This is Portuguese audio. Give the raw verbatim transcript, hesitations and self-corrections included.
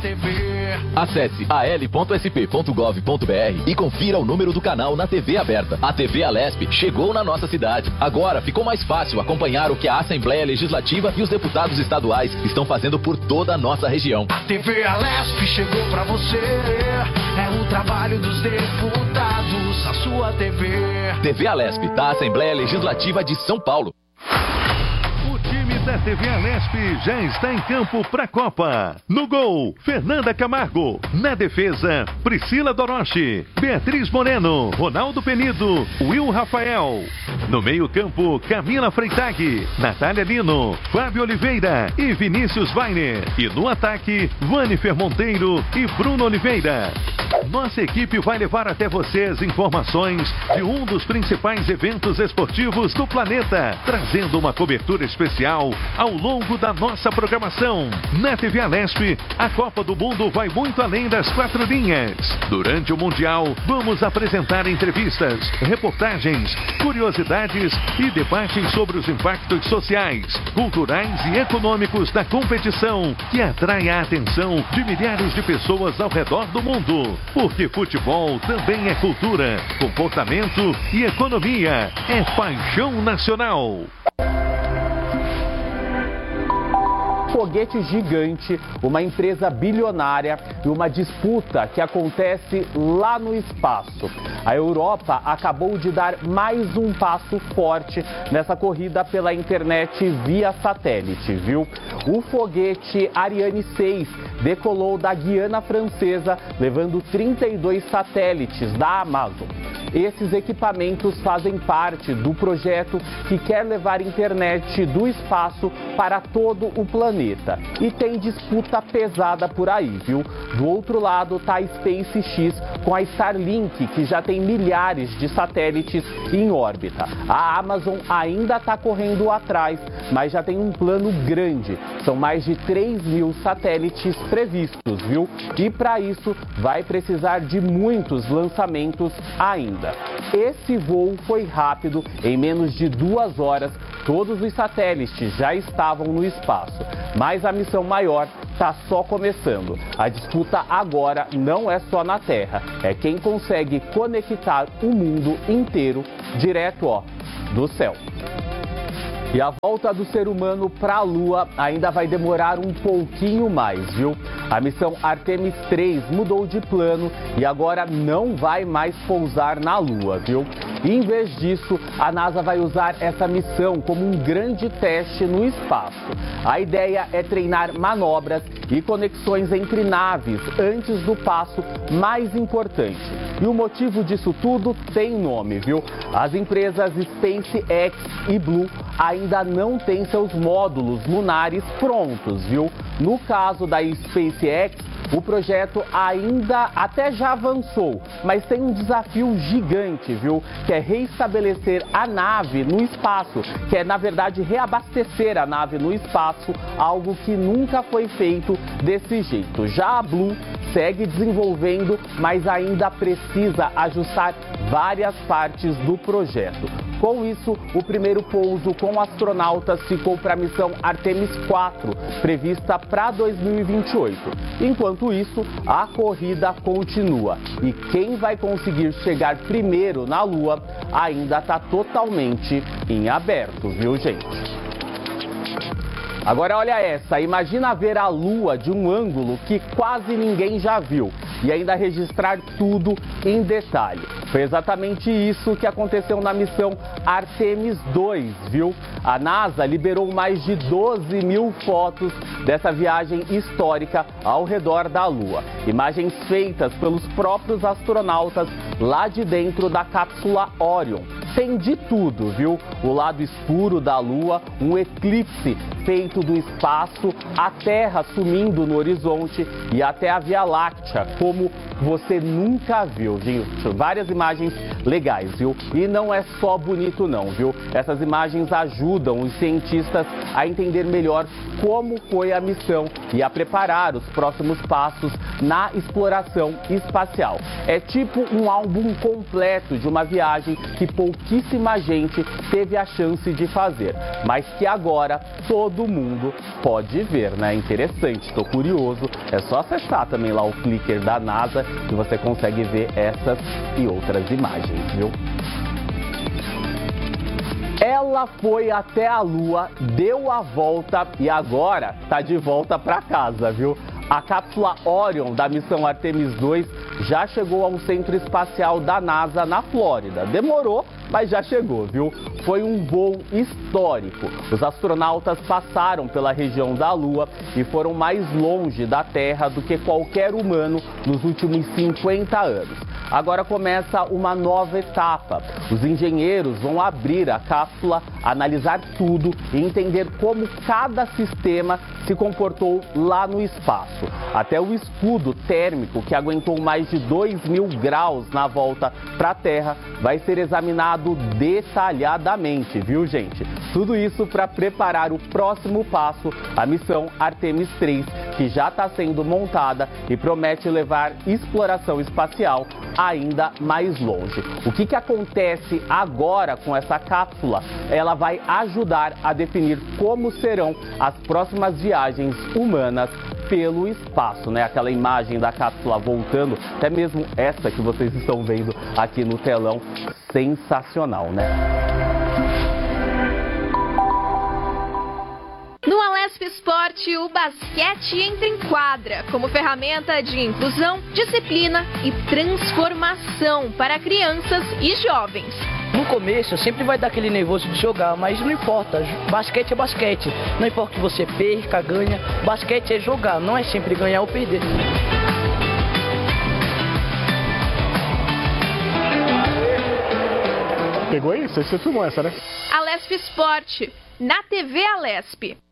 T V. Acesse a l ponto s p ponto gov ponto b r e confira o número do canal na T V aberta. A T V Alesp chegou na nossa cidade. Agora ficou mais fácil acompanhar o que a Assembleia Legislativa e os deputados estaduais estão fazendo por toda a nossa região. A T V Alesp chegou pra você. É o trabalho dos deputados, a sua T V. T V Alesp, da Assembleia Legislativa de São Paulo. Da T V Alesp já está em campo para a Copa. No gol, Fernanda Camargo. Na defesa, Priscila Doroche, Beatriz Moreno, Ronaldo Penido, Will Rafael. No meio-campo, Camila Freitag, Natália Lino, Fábio Oliveira e Vinícius Weiner. E no ataque, Vanifer Monteiro e Bruno Oliveira. Nossa equipe vai levar até você as informações de um dos principais eventos esportivos do planeta, trazendo uma cobertura especial ao longo da nossa programação. Na T V Alesp, a Copa do Mundo vai muito além das quatro linhas. Durante o Mundial, vamos apresentar entrevistas, reportagens, curiosidades e debates sobre os impactos sociais, culturais e econômicos da competição, que atrai a atenção de milhares de pessoas ao redor do mundo. Porque futebol também é cultura, comportamento e economia. É paixão nacional. Foguete gigante, uma empresa bilionária e uma disputa que acontece lá no espaço. A Europa acabou de dar mais um passo forte nessa corrida pela internet via satélite, viu? O foguete Ariane seis decolou da Guiana Francesa, levando trinta e dois satélites da Amazon. Esses equipamentos fazem parte do projeto que quer levar internet do espaço para todo o planeta. E tem disputa pesada por aí, viu? Do outro lado está a SpaceX com a Starlink, que já tem milhares de satélites em órbita. A Amazon ainda está correndo atrás, mas já tem um plano grande. São mais de três mil satélites previstos, viu? E para isso vai precisar de muitos lançamentos ainda. Esse voo foi rápido, em menos de duas horas, todos os satélites já estavam no espaço. Mas a missão maior está só começando. A disputa agora não é só na Terra, é quem consegue conectar o mundo inteiro direto, ó, do céu. E a volta do ser humano para a Lua ainda vai demorar um pouquinho mais, viu? A missão Artemis três mudou de plano e agora não vai mais pousar na Lua, viu? E, em vez disso, a NASA vai usar essa missão como um grande teste no espaço. A ideia é treinar manobras e conexões entre naves antes do passo mais importante. E o motivo disso tudo tem nome, viu? As empresas SpaceX e Blue ainda não têm seus módulos lunares prontos, viu? No caso da SpaceX, o projeto ainda até já avançou, mas tem um desafio gigante, viu? Que é reestabelecer a nave no espaço, que é, na verdade, reabastecer a nave no espaço, algo que nunca foi feito desse jeito. Já a Blue segue desenvolvendo, mas ainda precisa ajustar várias partes do projeto. Com isso, o primeiro pouso com astronautas ficou para a missão Artemis quatro, prevista para dois mil e vinte e oito. Enquanto isso, a corrida continua. E quem vai conseguir chegar primeiro na Lua ainda está totalmente em aberto, viu, gente? Agora olha essa, imagina ver a Lua de um ângulo que quase ninguém já viu e ainda registrar tudo em detalhe. Foi exatamente isso que aconteceu na missão Artemis dois, viu? A NASA liberou mais de doze mil fotos dessa viagem histórica ao redor da Lua. Imagens feitas pelos próprios astronautas lá de dentro da cápsula Orion. Tem de tudo, viu? O lado escuro da Lua, um eclipse feito do espaço, a Terra sumindo no horizonte e até a Via Láctea como você nunca viu, viu? Várias imagens legais, viu? E não é só bonito não, viu? Essas imagens ajudam os cientistas a entender melhor como foi a missão e a preparar os próximos passos na exploração espacial. É tipo um álbum completo de uma viagem que pouquíssima gente teve a chance de fazer, mas que agora todo mundo pode ver, né? Interessante, estou curioso. É só acessar também lá o Flickr da NASA que você consegue ver essas e outras imagens, viu? Ela foi até a Lua, deu a volta e agora está de volta para casa, viu? A cápsula Orion da missão Artemis dois já chegou ao Centro Espacial da NASA na Flórida. Demorou, mas já chegou, viu? Foi um voo histórico. Os astronautas passaram pela região da Lua e foram mais longe da Terra do que qualquer humano nos últimos cinquenta anos. Agora começa uma nova etapa. Os engenheiros vão abrir a cápsula, analisar tudo e entender como cada sistema se comportou lá no espaço. Até o escudo térmico, que aguentou mais de dois mil graus na volta para a Terra, vai ser examinado detalhadamente, viu, gente? Tudo isso para preparar o próximo passo, a missão Artemis três, que já está sendo montada e promete levar exploração espacial ainda mais longe. O que que acontece agora com essa cápsula? Ela vai ajudar a definir como serão as próximas viagens humanas pelo espaço, né? Aquela imagem da cápsula voltando, até mesmo essa que vocês estão vendo aqui no telão, sensacional, né? No Alesp Esporte, o basquete entra em quadra como ferramenta de inclusão, disciplina e transformação para crianças e jovens. No começo sempre vai dar aquele nervoso de jogar, mas não importa, basquete é basquete. Não importa que você perca, ganha, basquete é jogar, não é sempre ganhar ou perder. Pegou aí? Você filmou essa, né? Alesp Esporte, na T V Alesp.